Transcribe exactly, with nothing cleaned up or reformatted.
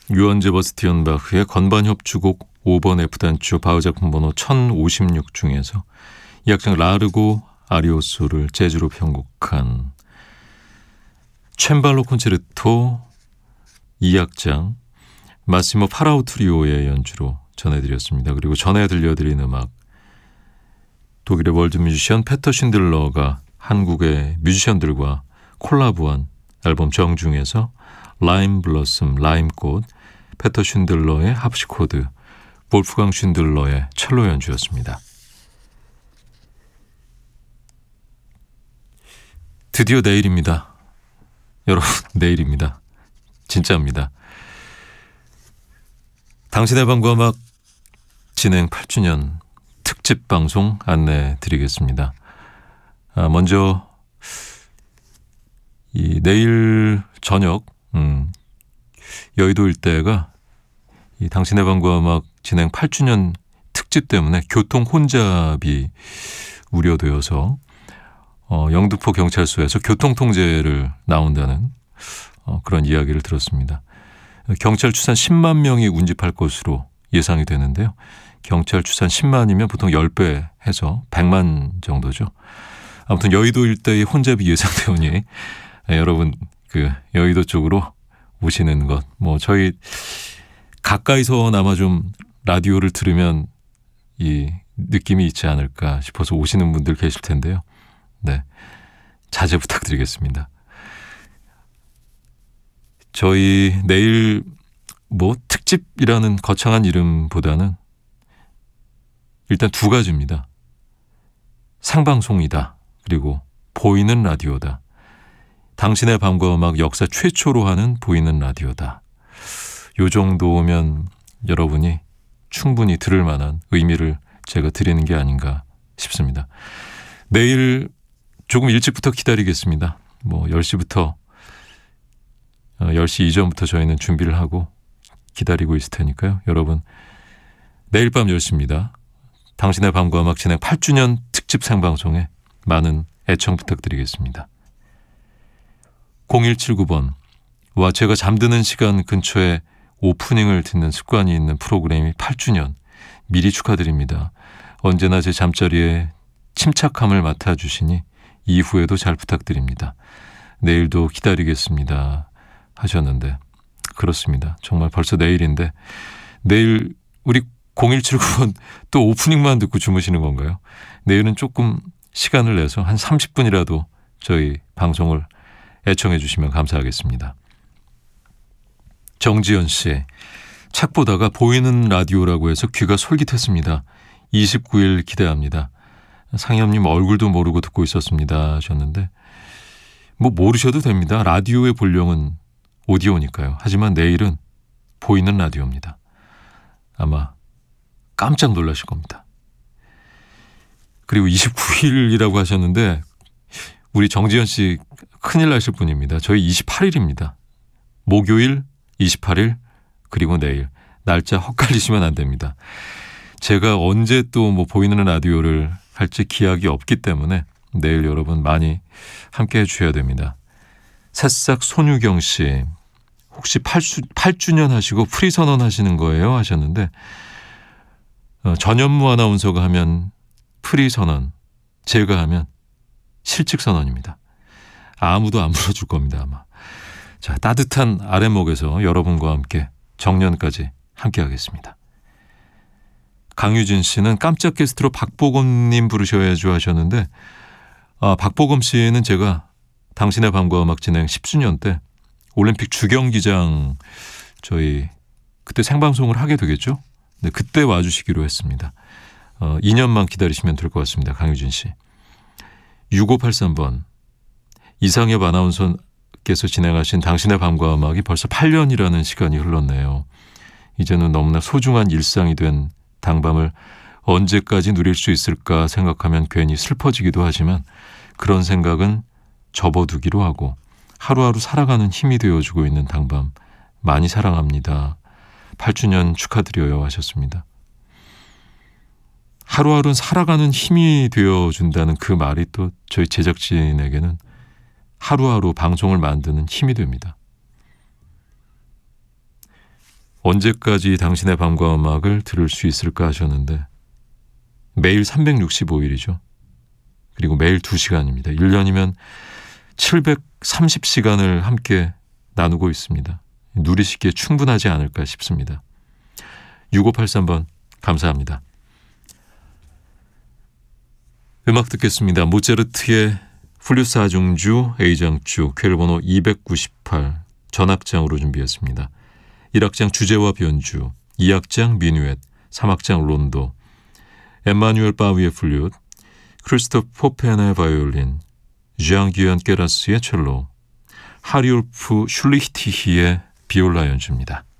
유언 제버스티언 바흐의 건반 협주곡 오 번 F단조 바흐 작품 번호 천오십육 중에서 이 악장 라르고 아리오소를 재즈로 편곡한 챈발로 콘체르토 이 악장 마시모 파라우 트리오의 연주로 전해드렸습니다. 그리고 전에 들려드린 음악 독일의 월드 뮤지션 페터 쉰들러가 한국의 뮤지션들과 콜라보한 앨범 정중에서 라임 블러썸, 라임꽃, 페터 쉰들러의 합시코드, 볼프강 쉰들러의 첼로 연주였습니다. 드디어 내일입니다. 여러분, 내일입니다. 진짜입니다. 당신의 밤과 음악 진행 팔 주년 특집 방송 안내해 드리겠습니다. 아, 먼저 이 내일 저녁 음, 여의도 일대가 이 당신의 밤과 음악 진행 팔 주년 특집 때문에 교통 혼잡이 우려되어서 어, 영등포 경찰서에서 교통통제를 나온다는 어, 그런 이야기를 들었습니다. 경찰 추산 십만 명이 운집할 것으로 예상이 되는데요. 경찰 추산 십만이면 보통 십 배 해서 백만 정도죠. 아무튼 여의도 일대의 혼잡이 예상되오니 네, 여러분 그 여의도 쪽으로 오시는 것, 뭐 저희 가까이서나마 좀 라디오를 들으면 이 느낌이 있지 않을까 싶어서 오시는 분들 계실 텐데요. 네, 자제 부탁드리겠습니다. 저희 내일 뭐 특집이라는 거창한 이름보다는 일단 두 가지입니다. 생방송이다. 그리고 보이는 라디오다. 당신의 밤과 음악 역사 최초로 하는 보이는 라디오다. 요 정도면 여러분이 충분히 들을 만한 의미를 제가 드리는 게 아닌가 싶습니다. 내일 조금 일찍부터 기다리겠습니다. 뭐 열 시부터 열 시 이전부터 저희는 준비를 하고 기다리고 있을 테니까요. 여러분 내일 밤 열 시입니다. 당신의 밤과 음악 진행 팔 주년 특집 생방송에 많은 애청 부탁드리겠습니다. 공일칠구 번 와 제가 잠드는 시간 근처에 오프닝을 듣는 습관이 있는 프로그램이 팔 주년 미리 축하드립니다. 언제나 제 잠자리에 침착함을 맡아주시니 이후에도 잘 부탁드립니다. 내일도 기다리겠습니다 하셨는데 그렇습니다. 정말 벌써 내일인데 내일 우리 공일칠구 번 또 오프닝만 듣고 주무시는 건가요? 내일은 조금 시간을 내서 한 삼십 분이라도 저희 방송을 애청해 주시면 감사하겠습니다. 정지연 씨, 책 보다가 보이는 라디오라고 해서 귀가 솔깃했습니다. 이십구 일 기대합니다. 상엽님 얼굴도 모르고 듣고 있었습니다 하셨는데 뭐 모르셔도 됩니다. 라디오의 본령은 오디오니까요. 하지만 내일은 보이는 라디오입니다. 아마 깜짝 놀라실 겁니다. 그리고 이십구 일이라고 하셨는데 우리 정지현 씨 큰일 나실 분입니다. 저희 이십팔 일입니다. 목요일, 이십팔 일, 그리고 내일. 날짜 헛갈리시면 안 됩니다. 제가 언제 또 뭐 보이는 라디오를 할지 기약이 없기 때문에 내일 여러분 많이 함께 해주셔야 됩니다. 새싹 손유경 씨, 혹시 팔 주년 하시고 프리 선언 하시는 거예요? 하셨는데 어, 전현무 아나운서가 하면 프리 선언, 제가 하면 실직 선언입니다. 아무도 안 불러줄 겁니다 아마. 자, 따뜻한 아랫목에서 여러분과 함께 정년까지 함께 하겠습니다. 강유진 씨는 깜짝 게스트로 박보검님 부르셔야죠 하셨는데 아, 박보검 씨는 제가 당신의 밤과 음악 진행 십 주년 때 올림픽 주경기장 저희 그때 생방송을 하게 되겠죠? 네, 그때 와주시기로 했습니다. 어, 이 년만 기다리시면 될 것 같습니다. 강유진 씨. 육오팔삼 번 이상엽 아나운서께서 진행하신 당신의 밤과 음악이 벌써 팔 년이라는 시간이 흘렀네요. 이제는 너무나 소중한 일상이 된 당밤을 언제까지 누릴 수 있을까 생각하면 괜히 슬퍼지기도 하지만 그런 생각은 접어두기로 하고 하루하루 살아가는 힘이 되어주고 있는 당밤 많이 사랑합니다. 팔 주년 축하드려요 하셨습니다. 하루하루는 살아가는 힘이 되어준다는 그 말이 또 저희 제작진에게는 하루하루 방송을 만드는 힘이 됩니다. 언제까지 당신의 밤과 음악을 들을 수 있을까 하셨는데 매일 삼백육십오 일이죠. 그리고 매일 두 시간입니다. 일 년이면 칠백삼십 시간을 함께 나누고 있습니다. 누리시기에 충분하지 않을까 싶습니다. 육오팔삼 번 감사합니다. 음악 듣겠습니다. 모차르트의 플루스 아중주 A장주 퀘르번호 이백구십팔 전악장으로 준비했습니다. 일 악장 주제와 변주, 이 악장 미누엣, 삼 악장 론도, 엠마누엘 바위의 플룻, 크리스토프 포펜의 바이올린, 장 기안 게라스의 첼로, 하리울프 슐리히티히의 비올라 연주입니다.